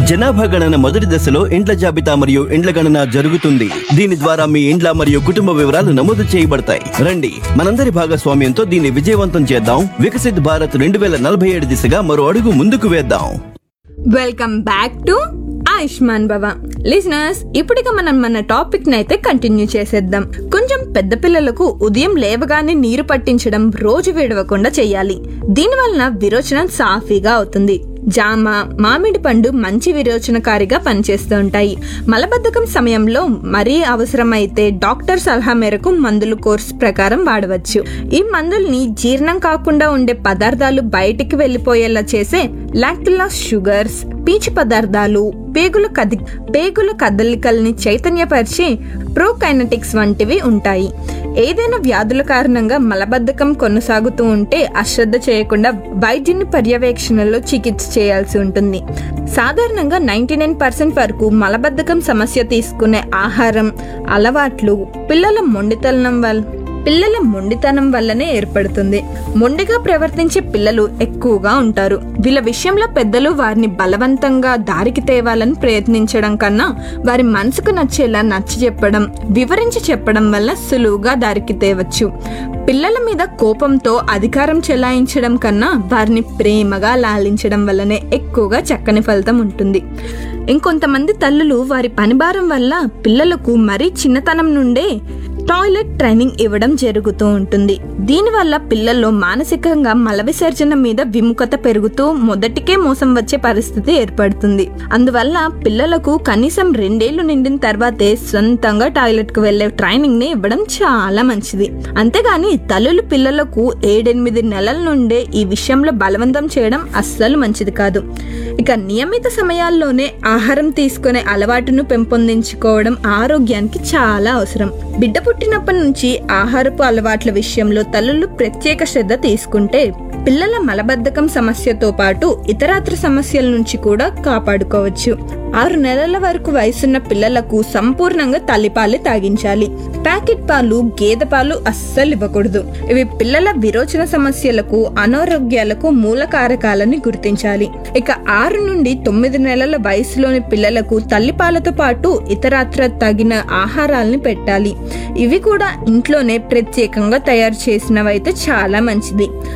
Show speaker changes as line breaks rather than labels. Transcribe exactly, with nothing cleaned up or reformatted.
జనాభా గణన మొదటి దశలో ఇండ్ల జాబితా మరియు ఇండ్ల గణన జరుగుతుంది. దీని ద్వారా మీ ఇండ్ల మరియు కుటుంబ వివరాలు నమోదు చేయబడతాయి. రండి, మనందరి భాగస్వామ్యంతో దీన్ని విజయవంతం చేద్దాం. వికసిత్ భారత్ రెండు వేల నలభై ఏడు దిశగా మరో అడుగు ముందుకు వేద్దాం.
వెల్కమ్ బ్యాక్ టు ఆయుష్మాన్ భవ లిజనర్స్. ఇప్పటిక మనం మన టాపిక్ నైతే కంటిన్యూ చేసేద్దాం. కొంచెం పెద్ద పిల్లలకు ఉదయం లేవగానే నీరు పట్టించడం రోజు విడవకుండా చెయ్యాలి. దీనివలన విరోచనం సాఫీగా అవుతుంది. జామ, మామిడి పండు మంచి విరోచనకారిగా పనిచేస్తూ ఉంటాయి. మలబద్ధకం సమయంలో మరీ అవసరమైతే డాక్టర్ సలహా మేరకు మందులు కోర్సు ప్రకారం వాడవచ్చు. ఈ మందుల్ని జీర్ణం కాకుండా ఉండే పదార్థాలు బయటికి వెళ్లిపోయేలా చేసే లాక్టులోస్ షుగర్స్, పీచు పదార్థాలు, పేగుల కది పేగుల కదలికల్ని చైతన్యపరిచే ప్రోకైనటిక్స్ వంటివి ఉంటాయి. ఏదైనా వ్యాధుల కారణంగా మలబద్ధకం కొనసాగుతూ ఉంటే అశ్రద్ధ చేయకుండా వైద్యుని పర్యవేక్షణలో చికిత్స చేయాల్సి ఉంటుంది. సాధారణంగా నైన్టీ నైన్ పర్సెంట్ వరకు మలబద్ధకం సమస్య తీసుకునే ఆహారం అలవాట్లు పిల్లల మొండితనం వల్ల పిల్లల మొండితనం వల్లనే ఏర్పడుతుంది. మొండిగా ప్రవర్తించే పిల్లలు ఎక్కువగా ఉంటారు. వీళ్ళ విషయంలో పెద్దలు వారిని బలవంతంగా దారికి తేవాలని ప్రయత్నించడం కన్నా వారి మనసుకు నచ్చేలా నచ్చ చెప్పడం, వివరించి చెప్పడం వల్ల సులువుగా దారికి తేవచ్చు. పిల్లల మీద కోపంతో అధికారం చెలాయించడం కన్నా వారిని ప్రేమగా లాలించడం వల్లనే ఎక్కువగా చక్కని ఫలితం ఉంటుంది. ఇంకొంతమంది తల్లులు వారి పనిభారం వల్ల పిల్లలకు మరీ చిన్నతనం నుండే టాయిలెట్ ట్రైనింగ్ ఇవ్వడం జరుగుతూ ఉంటుంది. దీనివల్ల పిల్లల్లో మానసికంగా మల విసర్జన మీద విముఖత పెరుగుతూ మొదటికే మోసం వచ్చే పరిస్థితి ఏర్పడుతుంది. అందువల్ల పిల్లలకు కనీసం రెండేళ్లు నిండిన తర్వాతే సొంతంగా టాయిలెట్ కు వెళ్లే ట్రైనింగ్ ని ఇవ్వడం చాలా మంచిది. అంతేగాని తల్లులు పిల్లలకు ఏడెనిమిది నెలల నుండే ఈ విషయంలో బలవంతం చేయడం అస్సలు మంచిది కాదు. ఇక నియమిత సమయాల్లోనే ఆహారం తీసుకునే అలవాటును పెంపొందించుకోవడం ఆరోగ్యానికి చాలా అవసరం. బిడ్డ పుట్టినప్పటి నుంచి ఆహారపు అలవాట్ల విషయంలో తల్లులు ప్రత్యేక శ్రద్ధ తీసుకుంటే పిల్లల మలబద్ధకం సమస్యతో పాటు ఇతరాత్ర సమస్యల నుంచి కూడా కాపాడుకోవచ్చు. ఆరు నెలల వరకు వయసున్న పిల్లలకు సంపూర్ణంగా తల్లిపాలు తాగించాలి. ప్యాకెట్ పాలు, గేదె పాలు అస్సలు ఇవ్వకూడదు. ఇవి పిల్లల విరోచన సమస్యలకు, అనారోగ్యాలకు మూల కారకాలని గుర్తించాలి. ఇక ఆరు నుండి తొమ్మిది నెలల వయసులోని పిల్లలకు తల్లిపాలతో పాటు ఇతరాత్ర తగిన ఆహారాలని పెట్టాలి. ఇవి కూడా ఇంట్లోనే ప్రత్యేకంగా తయారు చేసినవైతే చాలా మంచిది.